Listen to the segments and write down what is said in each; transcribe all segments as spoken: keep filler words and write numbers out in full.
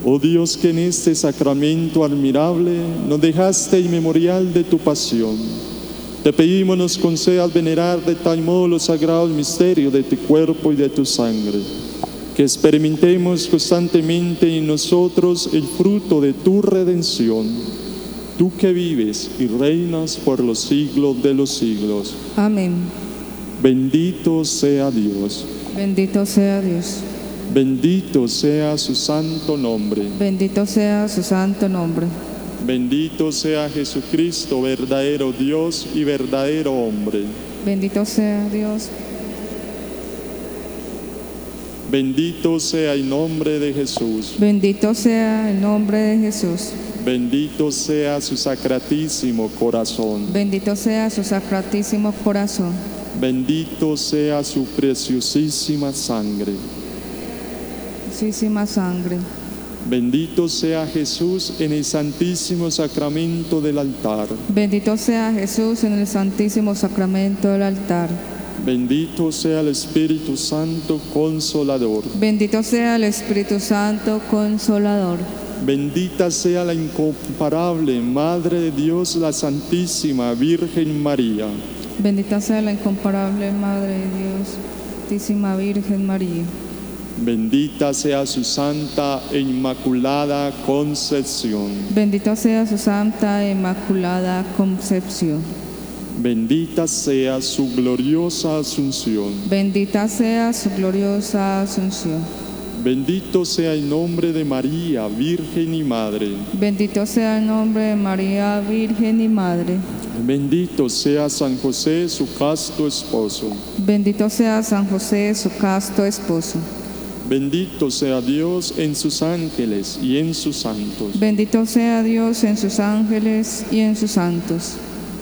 Oh Dios, que en este sacramento admirable nos dejaste el memorial de tu pasión, te pedimos nos concedas venerar de tal modo los sagrados misterios de tu cuerpo y de tu sangre, que experimentemos constantemente en nosotros el fruto de tu redención, tú que vives y reinas por los siglos de los siglos. Amén. Bendito sea Dios. Bendito sea Dios. Bendito sea su santo nombre. Bendito sea su santo nombre. Bendito sea Jesucristo, verdadero Dios y verdadero hombre. Bendito sea Dios. Bendito sea el nombre de Jesús. Bendito sea el nombre de Jesús. Bendito sea su sacratísimo corazón. Bendito sea su sacratísimo corazón. Bendito sea su preciosísima sangre. Preciosísima sangre. Bendito sea Jesús en el santísimo sacramento del altar. Bendito sea Jesús en el santísimo sacramento del altar. Bendito sea el Espíritu Santo Consolador. Bendito sea el Espíritu Santo Consolador. Bendita sea la incomparable Madre de Dios, la Santísima Virgen María. Bendita sea la incomparable Madre de Dios, Santísima Virgen María. Bendita sea su santa e inmaculada concepción. Bendita sea su santa e inmaculada concepción. Bendita sea su gloriosa asunción. Bendita sea su gloriosa asunción. Bendito sea el nombre de María, Virgen y Madre. Bendito sea el nombre de María, Virgen y Madre. Bendito sea San José, su casto esposo. Bendito sea San José, su casto esposo. Bendito sea Dios en sus ángeles y en sus santos. Bendito sea Dios en sus ángeles y en sus santos.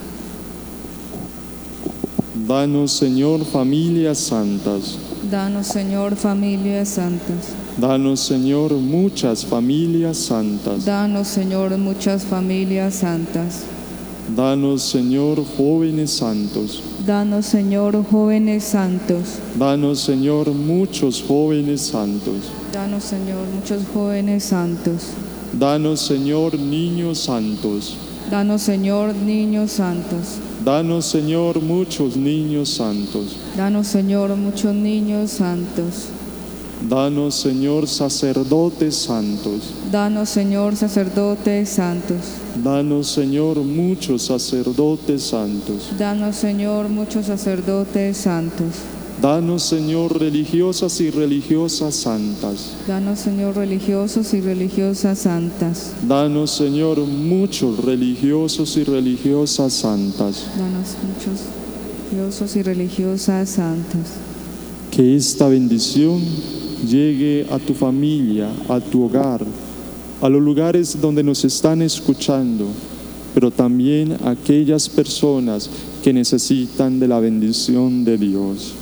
Danos, Señor, familias santas. Danos, Señor, familias santas. Danos, Señor, muchas familias santas. Danos, Señor, muchas familias santas. Danos, Señor, jóvenes santos. Danos, Señor, jóvenes santos. Danos, Señor, muchos jóvenes santos. Danos, Señor, muchos jóvenes santos. Danos, Señor, niños santos. Danos, Señor, niños santos. Danos, Señor, muchos niños santos. Danos, Señor, muchos niños santos. Danos, Señor, sacerdotes santos. Danos, Señor, sacerdotes santos. Danos, Señor, muchos sacerdotes santos. Danos, Señor, muchos sacerdotes santos. Danos, Señor, religiosas y religiosas santas. Danos, Señor, religiosos y religiosas santas. Danos, Señor, muchos religiosos y religiosas santas. Danos muchos religiosos y religiosas santas. Que esta bendición llegue a tu familia, a tu hogar, a los lugares donde nos están escuchando, pero también a aquellas personas que necesitan de la bendición de Dios.